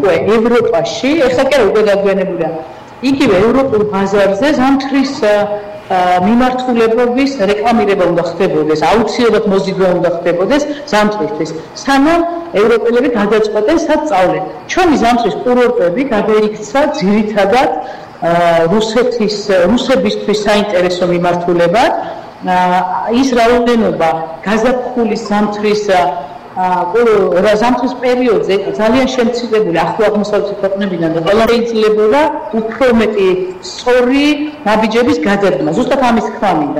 უკვე ევროპაში, ეხლა კი უკვე დაგვიანებულია, იგივე ევროპულ ბაზარზე ზამთრის მიმართულებების რეკლამირება უნდა ხდებოდეს, აუცილებლად მოზიდვა უნდა ხდებოდეს ზამთრისთვის. სანამ ევროპელები გადაწყვეტენ სად სწავლენ. ჩვენი ზამთრის კურორტები გადაიქცა ძირითადად რუსებისთვის საინტერესო მიმართულებად. ის რაოდენობა გაზაფხულის ზამთრის პერიოდზე ძალიან შემცირებული ახლო აღმოსავლეთის ქვეყნებიდან და ყველა შეიძლებოდა უფრო მეტი სწორი ნაბიჯების გადადგმა. ზუსტად ამის თქმა მინდა.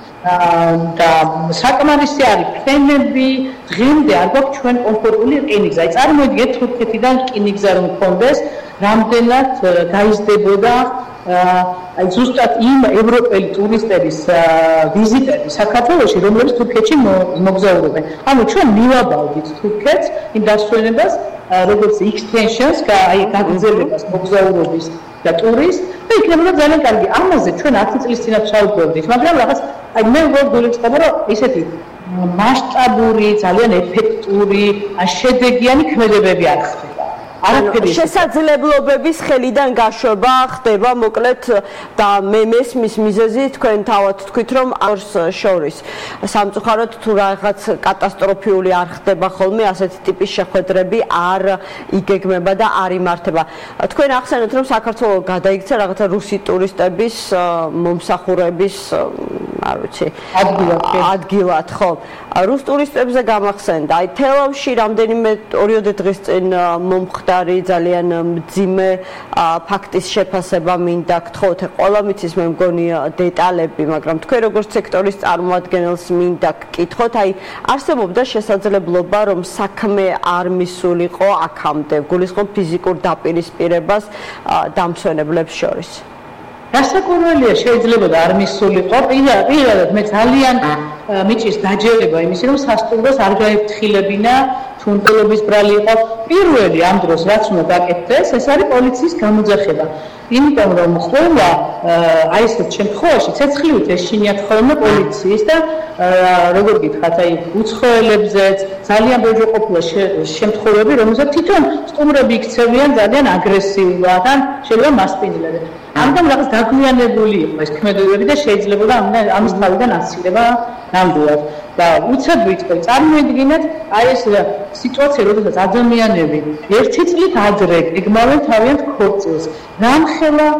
და საკმარისი არის ფრენები, დღემდე არ გვაქვს ჩვენ კომფორტული რკინიგზა. აი წარმოიდგინეთ თურქეთიდან რკინიგზა რომ მქონდეს, რამდენად გაიზრდებოდა აი ზუსტად იმ ევროპელი ტურისტების ვიზიტები საქართველოში, რომლებიც თურქეთში მოგზაურობენ. ანუ ჩვენ მივაბავდით თურქეთს იმ დასვენებას, როგორც extensions, აი გაგრძელებას მოგზაურობის და ტურის და იქნებოდა ძალიან კარგი. ამაზე ჩვენ 10 წლის წინათ საუბრობდით, მაგრამ რაღაც აი მე გვგულისხმობა, რომ ისეთი მასშტაბური, ძალიან ეფექტური, შედეგიანი ქმედებები არ ხდება. შესაძლებლობების ხელიდან გაშვება ხდება მოკლედ და მე მესმის მიზეზი თქვენ თავად თქვით რომ ორს შორის სამწუხაროდ თუ რაღაც კატასტროფიული არ ხდება ხოლმე ასეთი ტიპის შეხვედრები არ იგეგმება და არ იმართება. თქვენ ახსენეთ რომ საქართველოს გადაიქცა რაღაცა რუსი ტურისტების მომსახურების არ ვიცი ადგილად ხო რუს ტურისტებზე გამახსენდა. აი თელავში რამდენიმე 2 დღის წინ მომხდარი ძალიან მძიმე ფაქტის შეფასება მინდა გთხოვთ. ყველა მიცის მე მგონი დეტალები, მაგრამ თქვენ როგორც სექტორის წარმომადგენელს მინდა გკითხოთ, აი არსებობდა შესაძლებლობა რომ საქმე არ მისულიყო აქამდე, გულისხმობ ფიზიკურ დაპირისპირებას დამსვენებლებს შორის. გასაკვირველია შეიძლება და არ მისულიყო. პირადად მე ძალიან მიჭირს დაჯერება იმისი რომ სასტუმროს არ გაეფრთხილებინა თუნდელობის ბრალი იყო. პირველი ამ დროს რაც უნდა გაკეთდეს, ეს არის პოლიციის გამოძახება. იმიტომ რომ ხოლმე აი ესეთ შემთხვევაში ცეცხლივით ეშინიათ ხოლმე პოლიციის და როგორ გითხრათ, აი უცხოელებზეც ძალიან ბევრი ყოფილა შემთხვევები, რომელსაც თვითონ სტუმრები იქცევიან ძალიან აგრესიულად ან შეიძლება მასპინძლად. ამიტომ რაღაც დაგვიანებული იყო ეს ქმედებები და შეიძლება ამის თავიდან აცილება ნამდვილად. და უცებ ვიტყვი, წარმოიდგინეთ აი ეს სიტუაცია, როდესაც ადამიანები ერთი წლით ადრე გეგმავენ თავიანთ ქორწილს. რამხელა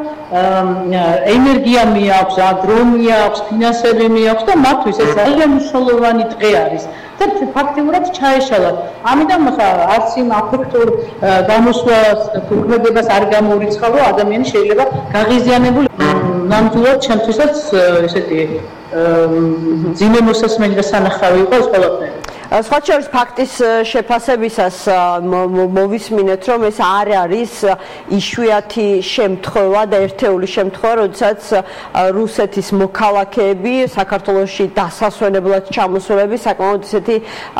ენერგია მიაქვს, დრო მიაქვს, ფინანსები მიაქვს და მათთვის ეს ძალიან მნიშვნელოვანი დღე არის. და ფაქტიურად ჩაეშალათ. ამიტომ არც იმ აფექტურ გამოსვლას თუ ქმედებას არ გამოურიცხავ, რომ ადამიანი შეიძლება გაღიზიანებული ნამდვილად ჩემთვისაც ესეთი ძიმე მოსასმენი და სანახავი იყო ეს ყველაფერი. სხვა შორის ფაქტის შეფასებისას მოვისმინეთ რომ ეს არ არის იშვიათი შემთხვევა და ერთეული შემთხვევა, როდესაც რუსეთის მოქალაქეები საქართველოში დასასვენებლად ჩამოსულები საკმაოდ ისეთი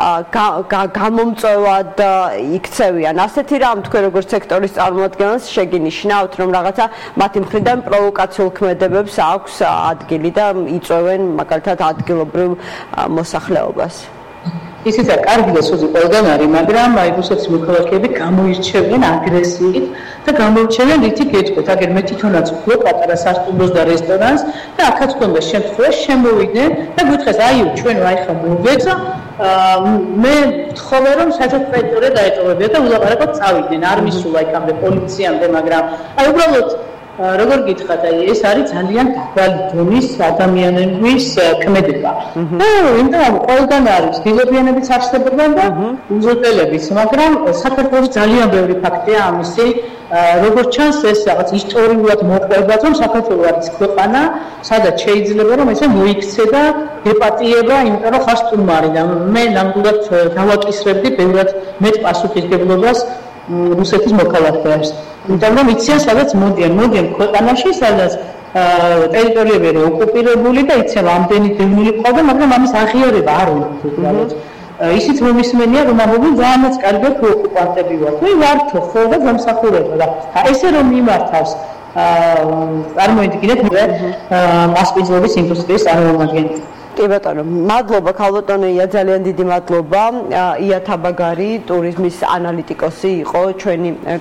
გამომწვევად იქცევიან. ასეთი რამ თქვენ როგორც სექტორის წარმომადგენელს შეგინიშნავთ რომ რაღაცა მათი მხრიდან პროვოკაციულ ქმედებებს აქვს ადგილი და იწვევენ მაგალითად ადგილობრივ მოსახლეობას. ისიც არ კარგი და სუძი ყველგან არის, მაგრამ აი რუსეთის მოქალაქეები გამოირჩევიან აგრესიით და გამოირჩევიან რითი გეტყვით. აგერ მე თვითონაც ვფლობ პატარა სასტუმროს და რესტორანს და აქაც მქონდა შემთხვევა შემოვიდნენ და გითხეს აი ჩვენ აი ხა მოვეცა მე ვთხოვე რომ საერთოდ პრეტორე დაეტოვებიათ და ულაპარაკოთ წავიდნენ. არ მისულა იქამდე პოლიციამდე, მაგრამ აი უბრალოდ როგორ გითხრათ, აი ეს არის ძალიან დაბალი დონის ადამიანების ქმედება. და იმიტომ ყველგან არის დილობიანებიც არსებობენ და უზრდელებიც, მაგრამ საქართველოს ძალიან ბევრი ფაქტია ამისი, როგორც ჩანს ეს რაღაც ისტორიულად მოყვებათ, რომ საქართველოს არის ქვეყანა, სადაც შეიძლება რომ ესე მოიქცე და ეპატიება, იმიტომ რომ ხარ სტუმარი და მე ნამდვილად დავაკისრებდი ბევრად მეტ პასუხისმგებლობას რუსეთის მოქალაქეებს. იმიტომ რომ იციან სადაც მოდიან ქვეყანაში, სადაც ტერიტორიები არის ოკუპირებული და იციან ამდენი დევნილი ყავდა, მაგრამ ამის აღიარება არ უნდა. ისიც მომისმენია რომ ამობენ ძალიანაც კარგად ოკუპანტები ვართ. მე ვართო ხო და გამსახურება და ესე რომ მიმართავს წარმოიდგინეთ მასპინძლობის ინდუსტრიის წარმომადგენელი. კი ბატონო, მადლობა ქალბატონო ია, ძალიან დიდი მადლობა. ია თაბაგარი, ტურიზმის ანალიტიკოსი იყო ჩვენი